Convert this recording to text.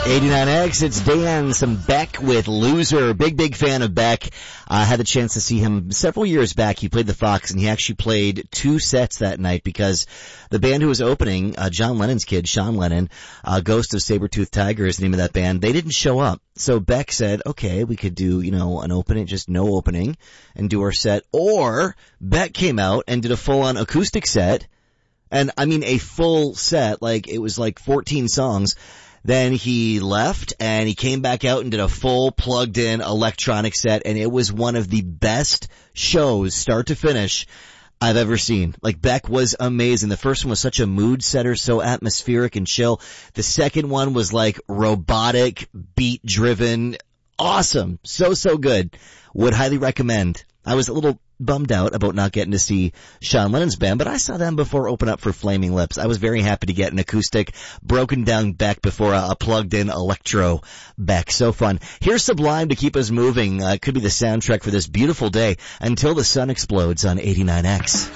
89X, it's Dan, some Beck with Loser. Big fan of Beck. I had the chance to see him several years back. He played the Fox, and he actually played 2 sets that night because the band who was opening, John Lennon's kid, Sean Lennon, Ghost of Sabretooth Tiger is the name of that band, they didn't show up. So Beck said, okay, we could do, an opening, just no opening, and do our set. Or Beck came out and did a full-on acoustic set, and I mean a full set, it was 14 songs. Then he left and he came back out and did a full plugged in electronic set, and it was one of the best shows start to finish I've ever seen. Beck was amazing. The first one was such a mood setter, so atmospheric and chill. The second one was robotic, beat driven. Awesome. So good. Would highly recommend. I was a little bummed out about not getting to see Sean Lennon's band, but I saw them before open up for Flaming Lips. I was very happy to get an acoustic, broken down Beck before a plugged in electro Beck. So fun. Here's Sublime to keep us moving. Could be the soundtrack for this beautiful day until the sun explodes on 89X.